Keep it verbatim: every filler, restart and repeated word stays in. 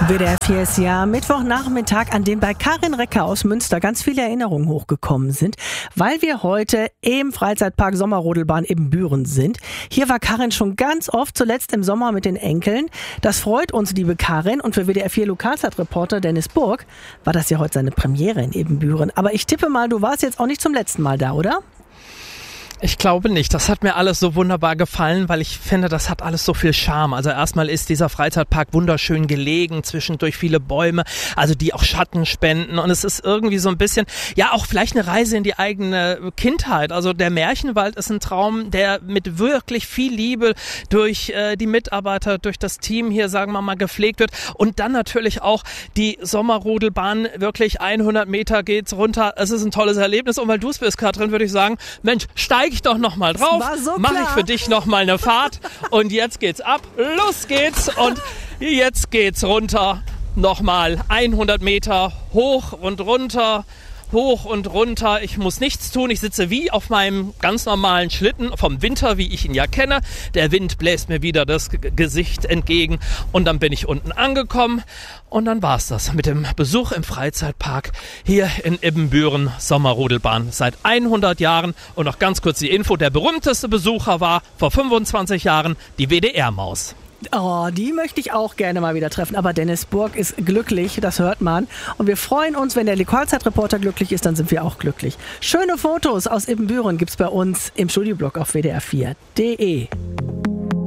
W D R vier ist ja Mittwochnachmittag, an dem bei Karin Recker aus Münster ganz viele Erinnerungen hochgekommen sind, weil wir heute im Freizeitpark Sommerrodelbahn Ibbenbüren sind. Hier war Karin schon ganz oft, zuletzt im Sommer mit den Enkeln. Das freut uns, liebe Karin. Und für W D R vier Lokalzeitreporter Dennis Burg war das ja heute seine Premiere in Ibbenbüren. Aber ich tippe mal, du warst jetzt auch nicht zum letzten Mal da, oder? Ich glaube nicht. Das hat mir alles so wunderbar gefallen, weil ich finde, das hat alles so viel Charme. Also erstmal ist dieser Freizeitpark wunderschön gelegen, zwischendurch viele Bäume, also die auch Schatten spenden. Und es ist irgendwie so ein bisschen, ja auch vielleicht eine Reise in die eigene Kindheit. Also der Märchenwald ist ein Traum, der mit wirklich viel Liebe durch äh, die Mitarbeiter, durch das Team hier, sagen wir mal, gepflegt wird. Und dann natürlich auch die Sommerrodelbahn, wirklich hundert Meter geht's runter. Es ist ein tolles Erlebnis. Und weil du es bist, Katrin, würde ich sagen, Mensch, steig ich doch noch mal drauf, so mache ich für dich noch mal eine Fahrt und jetzt geht's ab, los geht's und jetzt geht's runter, noch mal hundert Meter hoch und runter, hoch und runter. Ich muss nichts tun, ich sitze wie auf meinem ganz normalen Schlitten vom Winter, wie ich ihn ja kenne. Der Wind bläst mir wieder das G- Gesicht entgegen und dann bin ich unten angekommen und dann war's das mit dem Besuch im Freizeitpark hier in Ibbenbüren Sommerrodelbahn seit hundert Jahren. Und noch ganz kurz die Info, der berühmteste Besucher war vor fünfundzwanzig Jahren die W D R-Maus. Oh, die möchte ich auch gerne mal wieder treffen. Aber Dennis Burg ist glücklich, das hört man. Und wir freuen uns, wenn der Lokalzeitreporter glücklich ist, dann sind wir auch glücklich. Schöne Fotos aus Ibbenbüren gibt's bei uns im Studioblog auf W D R vier punkt de.